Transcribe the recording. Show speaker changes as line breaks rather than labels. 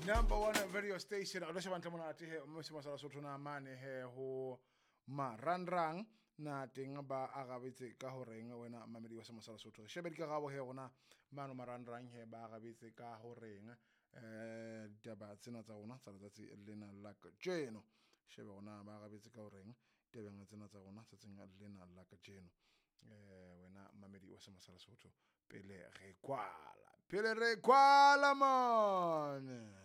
Number one radio station. Alo shebang tla monate he mo se masala sotho na mane he ho marangrang na teng ba agabetse ka ho reng wena mamedi wa se masala sotho. Shebe di ka gabo he rona mano marangrang he ba agabetse ka ho reng taba tsena tsa rona tsa letsatsi lena la kajeno. Shebe rona ba agabetse ka ho reng tebeng tsena tsa rona tsatsing lena la kajeno. Wena mamedi wa se masala sotho pele re kwala man.